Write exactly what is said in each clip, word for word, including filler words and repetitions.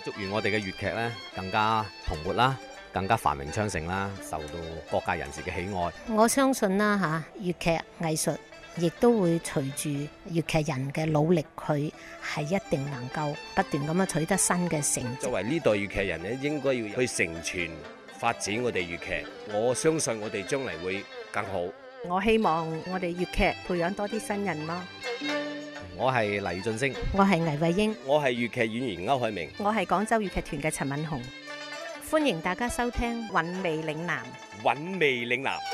祝願我哋嘅粵劇咧更加蓬勃啦，更加繁榮昌盛啦，受到各界人士嘅喜愛。 我相信啦嚇，粵劇藝術亦都會隨住粵劇人嘅努力，佢係一定能夠不斷咁樣取得新嘅成績。 作為呢代粵劇人咧，應該要去承傳發展我哋粵劇。我相信我哋將嚟會更好。 我希望我哋粵劇培養多啲新人咯。 我係黎俊升， 我係倪慧英， 我係粵劇演員歐海明， 我係廣州粵劇團嘅陳敏紅。 歡迎大家收聽《 韻味嶺南》。 韻味嶺南。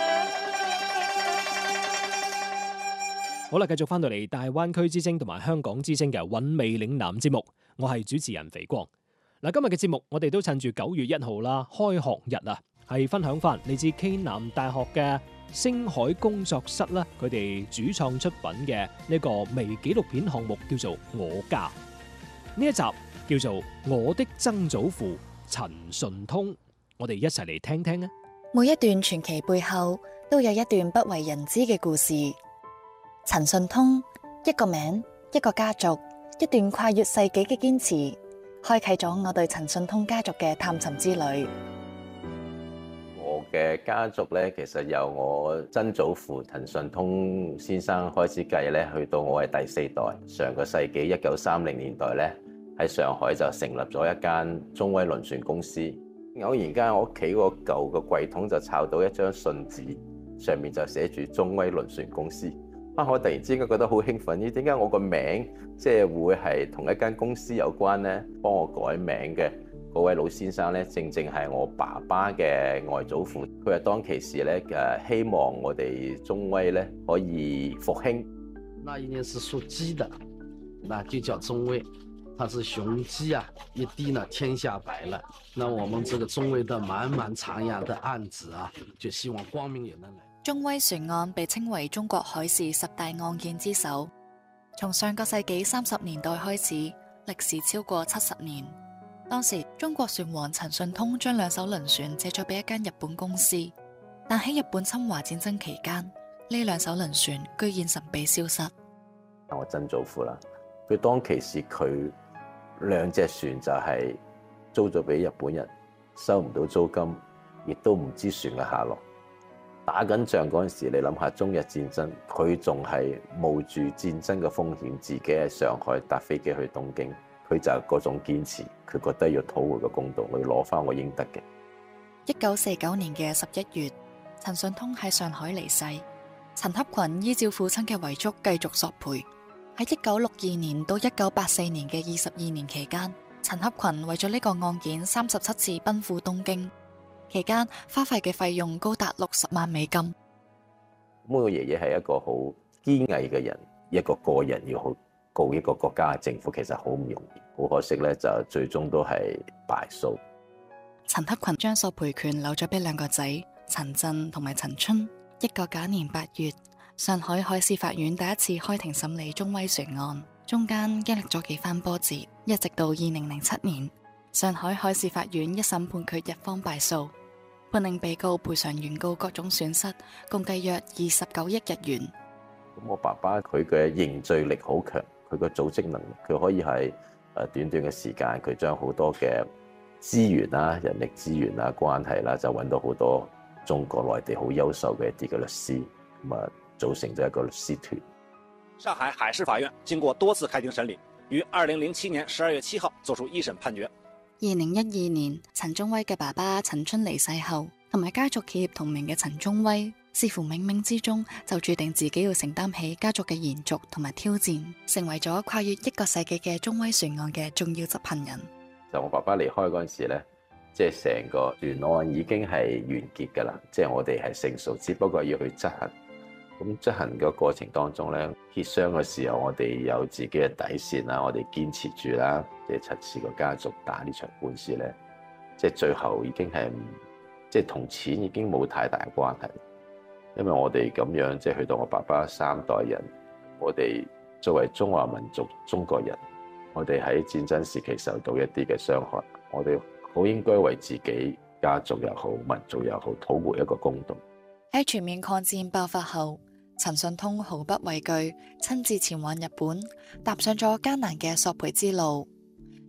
好啦，繼續翻到嚟大灣區之聲同埋香港之聲嘅韻味嶺南節目，我係主持人肥光。嗱，今日嘅節目我哋都趁住九月一號啦，開學日啊，係分享翻嚟自暨南大學嘅星海工作室啦，佢哋主創出品嘅呢個微紀錄片項目叫做《我家》。呢一集叫做《我的曾祖父陳順通》，我哋一齊嚟聽聽啊！ 每一段傳奇背後都有一段不為人知嘅故事。陳順通，一個名，一個家族，一段跨越世紀嘅堅持，開啟咗我對陳順通家族嘅探尋之旅。 我嘅家族咧，其實由我曾祖父陳順通先生開始計咧，去到我係第四代。上個世紀一九三零年代咧，喺上海就成立咗一間中威輪船公司。偶然間，我屋企個舊嘅櫃桶就抄到一張信紙，上面就寫住中威輪船公司。啊！我突然之間覺得好興奮，咦？點解我個名即係會係同一間公司有關呢？幫我改名嘅嗰位老先生咧，正正係我爸爸嘅外祖父。佢係當其時咧誒，希望我哋中威咧可以復興。 那一年是屬雞的，那就叫中威。它是雄雞啊，一滴呢天下白了。那我們這個中威的漫漫長夜的案子啊，就希望光明也能來。 中威船案被稱為中國海事十大案件之首，從上個世紀三十年代開始，歷時超過七十年。當時中國船王陳順通將兩艘輪船借咗俾一間日本公司，但喺日本侵華戰爭期間，呢兩艘輪船居然神秘消失。 我曾祖父啦，佢當其時佢兩隻船就係租咗俾日本人，收唔到租金，亦都唔知船嘅下落。打緊仗嗰陣時，你諗下中日戰爭，佢仲係冒住戰爭嘅風險，自己喺上海搭飛機去東京，佢就係嗰種堅持，佢覺得要討回個公道，我要攞翻我應得嘅。 一九四九年嘅十一月，陳順通喺上海離世，陳克群依照父親嘅遺囑繼續索賠。喺一九六二年到一九八四年嘅二十二年期間，陳克群為咗呢個案件三十七次奔赴東京。期間花費嘅費用高達六十萬美金。 我爺爺係一個好堅毅嘅人，一個個人要好告一個國家嘅政府，其實好唔容易。好可惜咧，就最終都係敗訴。 陳克群將索賠權留咗俾兩個仔陳震同埋陳春。一個假年八月，上海海事法院第一次開庭審理中威船案，中間經歷咗幾番波折，一直到二零零七年，上海海事法院一審判決日方敗訴。判令被告賠償原告各種損失，共計約二十九億日元。 咁我爸爸佢嘅凝聚力好強，佢個組織能力，佢可以係誒短短嘅時間，佢將好多嘅資源啦、人力資源啦、關係啦，就揾到好多中國內地好優秀嘅一啲嘅律師，咁啊組成咗一個律師團。 上海海事法院經過多次開庭審理，於二零零七年十二月七號作出一審判決。 二零一二年，陳中威嘅爸爸陳春離世後，同埋家族企業同名嘅陳中威，似乎冥冥之中就注定自己要承擔起家族嘅延續同埋挑戰，成為咗跨越一個世紀嘅中威船案嘅重要執行人。 就我爸爸離開嗰陣時咧，即係成個船案已經係完結㗎啦，即係我哋係勝訴，只不過要去執行。咁執行嘅過程當中咧，協商嘅時候，我哋有自己嘅底線啦，我哋堅持住啦，即係陳氏個家族打呢場官司咧，即係最後已經係即係同錢已經冇太大嘅關係，因為我哋咁樣即係去到我爸爸三代人，我哋作為中華民族中國人，我哋喺戰爭時期受到一啲嘅傷害，我哋好應該為自己家族又好、民族又好討回一個公道。 喺全面抗戰爆發後，陳順通毫不畏懼，親自前往日本，踏上咗艱難嘅索賠之路。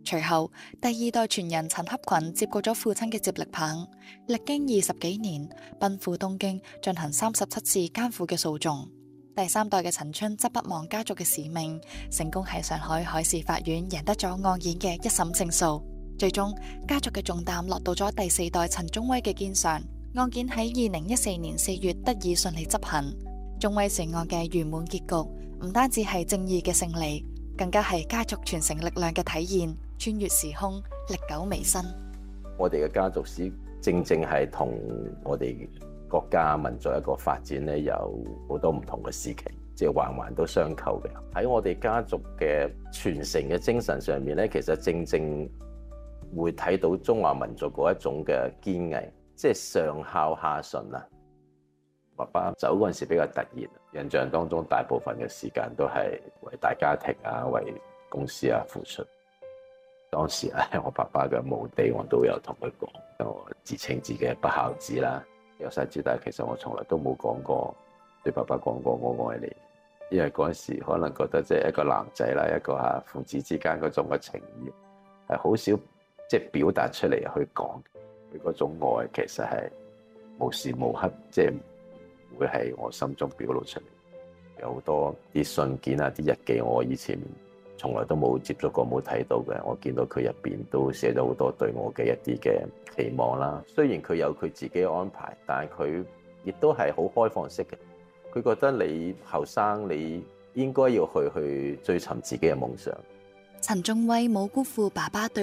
隨後，第二代傳人陳克群接過咗父親嘅接力棒，歷經二十幾年，奔赴東京進行三十七次艱苦嘅訴訟。第三代嘅陳春則不忘家族嘅使命，成功喺上海海事法院贏得咗案件嘅一審勝訴。最終，家族嘅重擔落到咗第四代陳宗威嘅肩上，案件喺二零一四年四月得以順利執行。宗威船案嘅圓滿結局，唔單止係正義嘅勝利，更加係家族傳承力量嘅體現，穿越時空，歷久彌新。 我哋嘅家族史正正係同我哋國家民族一個發展咧，有好多唔同嘅時期，即係環環都相扣嘅。喺我哋家族嘅傳承嘅精神上面咧，其實正正會睇到中華民族嗰一種嘅堅毅，即係上孝下順啊。爸爸走嗰陣時比較突然，印象當中大部分嘅時間都係為大家庭啊、為公司啊付出。當時咧，我爸爸嘅墓地我都有同佢講，我自稱自己係不孝子啦。由細至大，其實我從來都冇講過對爸爸講過我愛你，因為嗰陣時可能覺得即係一個男仔啦，一個嚇父子之間嗰種嘅情誼係好少即係表達出嚟去講，佢嗰種愛其實係無時無刻即係會喺我心中表露出嚟。有好多啲信件啊、啲日記，我以前從來都冇接觸過、冇睇到嘅，我見到佢入邊都寫咗好多對我嘅一啲嘅期望啦。雖然佢有佢自己嘅安排，但係佢亦都係好開放式嘅。佢覺得你後生，你應該要去去追尋自己嘅夢想。 陳宗威冇辜負爸爸對